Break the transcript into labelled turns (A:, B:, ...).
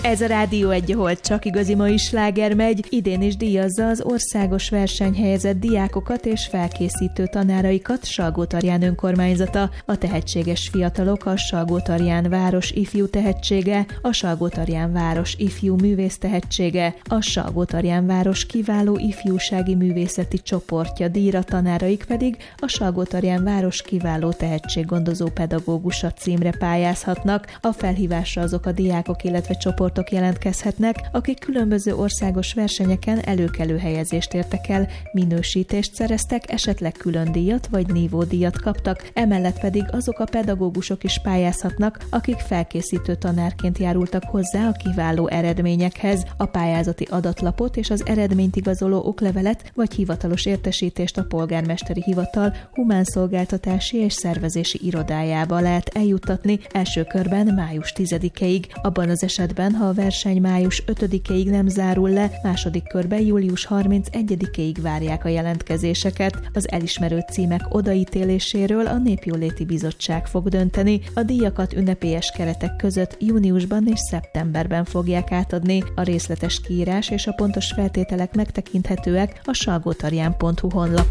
A: Ez a Rádió 1, ahol csak igazi mai sláger megy. Idén is díjazza az országos versenyhelyezett helyezett diákokat és felkészítő tanáraikat Salgótarján önkormányzata. A tehetséges fiatalok a Salgótarján város ifjú tehetsége, a Salgótarján város ifjú művész tehetsége, a Salgótarján város kiváló ifjúsági művészeti csoportja díjra, tanáraik pedig a Salgótarján város kiváló tehetséggondozó pedagógusa címre pályázhatnak. A felhívásra azok a diákok, illetve csoportok jelentkezhetnek, akik különböző országos versenyeken előkelő helyezést értek el, minősítést szereztek, esetleg külön díjat vagy nívódíjat kaptak, emellett pedig azok a pedagógusok is pályázhatnak, akik felkészítő tanárként járultak hozzá a kiváló eredményekhez. A pályázati adatlapot és az eredményt igazoló oklevelet vagy hivatalos értesítést a polgármesteri hivatal humánszolgáltatási és szervezési irodájába lehet eljuttatni első körben május 10-ig. Abban az esetben, ha a verseny május 5-ig nem zárul le, második körben július 31-ig várják a jelentkezéseket. Az elismerő címek odaítéléséről a Népjóléti Bizottság fog dönteni. A díjakat ünnepélyes keretek között júniusban és szeptemberben fogják átadni. A részletes kiírás és a pontos feltételek megtekinthetőek a salgotarjan.hu honlapon.